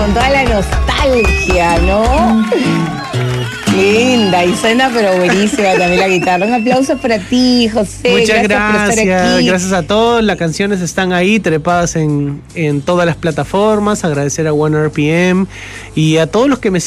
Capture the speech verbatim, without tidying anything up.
con toda la nostalgia, ¿no? Linda, y suena pero buenísima también la guitarra. Un aplauso para ti, José. Muchas gracias, gracias, por estar aquí. gracias a todos. Las canciones están ahí trepadas en, en todas las plataformas. Agradecer a One R P M y a todos los que me